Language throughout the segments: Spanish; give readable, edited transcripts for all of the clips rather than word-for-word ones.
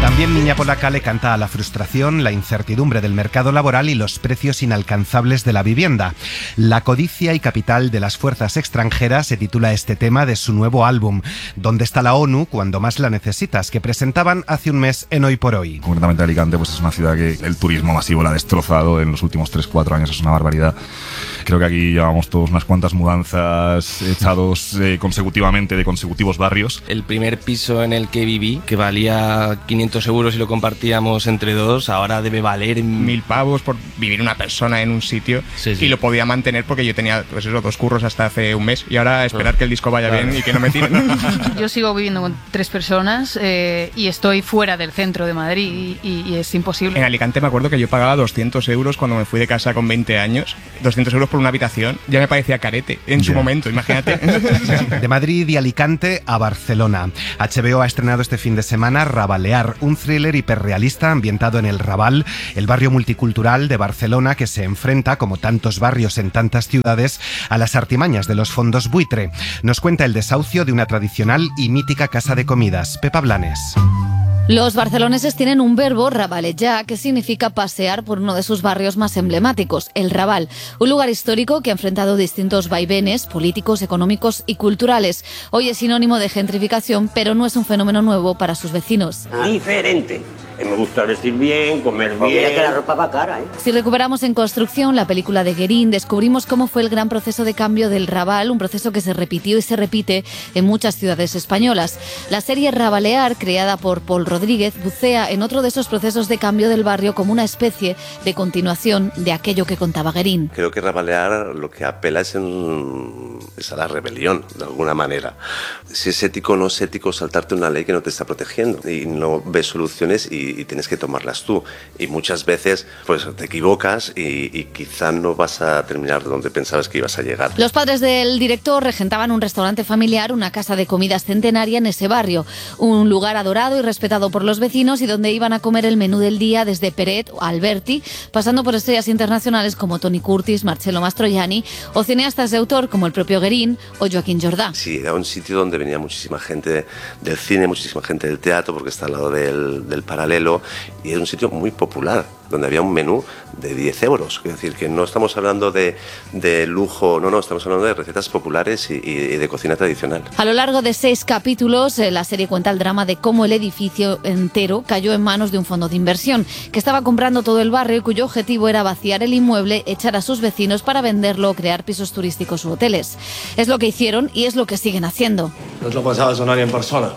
También Niña Polaca le canta a la frustración, la incertidumbre del mercado laboral y los precios inalcanzables de la vivienda. La codicia y capital de las fuerzas extranjeras se titula este tema de su nuevo álbum, ¿Dónde está la ONU cuando más la necesitas?, que presentaban hace un mes en Hoy por Hoy. Concretamente Alicante pues es una ciudad que el turismo masivo la ha destrozado en los últimos 3-4 años, es una barbaridad. Creo que aquí llevamos todos unas cuantas mudanzas echados consecutivamente de consecutivos barrios. El primer piso en el que viví, que valía 500 euros y lo compartíamos entre dos, ahora debe valer 1.000 pavos por vivir una persona en un sitio. Sí. Y lo podía mantener porque yo tenía pues eso, 2 curros hasta hace un mes y ahora esperar que el disco vaya bien y que no me tiren. Yo sigo viviendo con 3 personas y estoy fuera del centro de Madrid y es imposible. En Alicante me acuerdo que yo pagaba 200 euros cuando me fui de casa con 20 años, 200 euros por una habitación, ya me parecía carete en su momento, imagínate. De Madrid y Alicante a Barcelona. HBO ha estrenado este fin de semana Rabalear, un thriller hiperrealista ambientado en el Raval, el barrio multicultural de Barcelona que se enfrenta, como tantos barrios en tantas ciudades, a las artimañas de los fondos buitre. Nos cuenta el desahucio de una tradicional y mítica casa de comidas. Pepa Blanes. Los barceloneses tienen un verbo, rabalejar, que significa pasear por uno de sus barrios más emblemáticos, el Raval, un lugar histórico que ha enfrentado distintos vaivenes políticos, económicos y culturales. Hoy es sinónimo de gentrificación, pero no es un fenómeno nuevo para sus vecinos. Diferente. Me gusta vestir bien, comer bien. Mira que la ropa va cara, ¿eh? Si recuperamos En Construcción, la película de Guérin, descubrimos cómo fue el gran proceso de cambio del Raval, un proceso que se repitió y se repite en muchas ciudades españolas. La serie Rabalear, creada por Pol Rodríguez, bucea en otro de esos procesos de cambio del barrio como una especie de continuación de aquello que contaba Guérin. Creo que Rabalear lo que apela es a la rebelión, de alguna manera. Si es ético o no es ético saltarte una ley que no te está protegiendo y no ves soluciones y tienes que tomarlas tú. Y muchas veces pues te equivocas y quizá no vas a terminar donde pensabas que ibas a llegar. Los padres del director regentaban un restaurante familiar, una casa de comidas centenaria en ese barrio, un lugar adorado y respetado por los vecinos y donde iban a comer el menú del día desde Peret o Alberti, pasando por estrellas internacionales como Tony Curtis, Marcello Mastroianni o cineastas de autor como el propio Guérin o Joaquín Jordà. Sí, era un sitio donde venía muchísima gente del cine, muchísima gente del teatro, porque está al lado del Paralelo, y era un sitio muy popular, donde había un menú de 10 euros. Es decir, que no estamos hablando de lujo, no, estamos hablando de recetas populares y de cocina tradicional. A lo largo de 6 capítulos, la serie cuenta el drama de cómo el edificio entero cayó en manos de un fondo de inversión que estaba comprando todo el barrio y cuyo objetivo era vaciar el inmueble, echar a sus vecinos para venderlo o crear pisos turísticos u hoteles. Es lo que hicieron y es lo que siguen haciendo. ¿No os lo pasaba sonar en persona?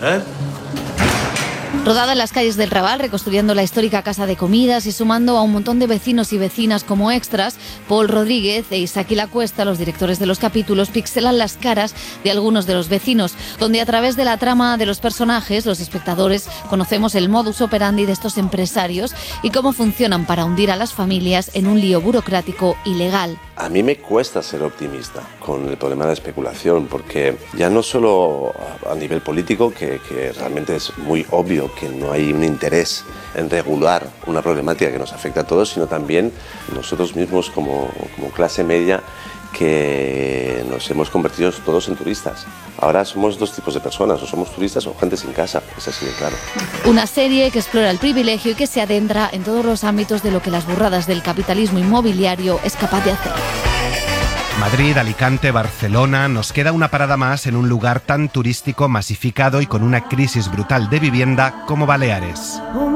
Rodada en las calles del Raval, reconstruyendo la histórica casa de comidas y sumando a un montón de vecinos y vecinas como extras, Pol Rodríguez e Isaki Lacuesta, los directores de los capítulos, pixelan las caras de algunos de los vecinos, donde a través de la trama de los personajes, los espectadores conocemos el modus operandi de estos empresarios y cómo funcionan para hundir a las familias en un lío burocrático y legal. A mí me cuesta ser optimista con el problema de la especulación, porque ya no solo a nivel político, que realmente es muy obvio que no hay un interés en regular una problemática que nos afecta a todos, sino también nosotros mismos como clase media, que nos hemos convertido todos en turistas. Ahora somos 2 tipos de personas, o somos turistas o gente sin casa, es así de claro. Una serie que explora el privilegio y que se adentra en todos los ámbitos de lo que las burradas del capitalismo inmobiliario es capaz de hacer. Madrid, Alicante, Barcelona, nos queda una parada más en un lugar tan turístico, masificado y con una crisis brutal de vivienda como Baleares.